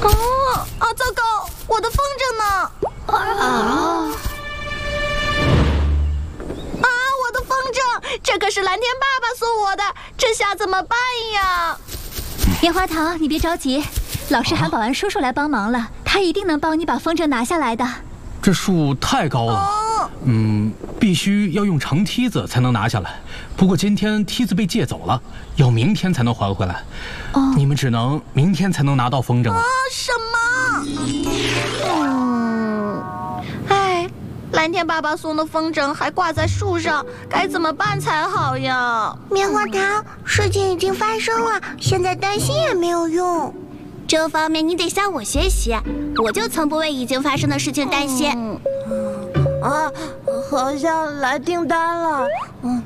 糟糕，我的风筝呢？我的风筝，这可是蓝天爸爸送我的，这下怎么办呀？ 棉花糖，你别着急，老师喊保安叔叔来帮忙了，他一定能帮你把风筝拿下来的。 这树太高了，必须要用长梯子才能拿下来。不过今天梯子被借走了，要明天才能还回来。你们只能明天才能拿到风筝了。 什么？蓝天爸爸送的风筝还挂在树上，该怎么办才好呀？ 棉花糖，事情已经发生了，现在担心也没有用。 这方面你得向我学习，我就从不为已经发生的事情担心。 好像来订单了。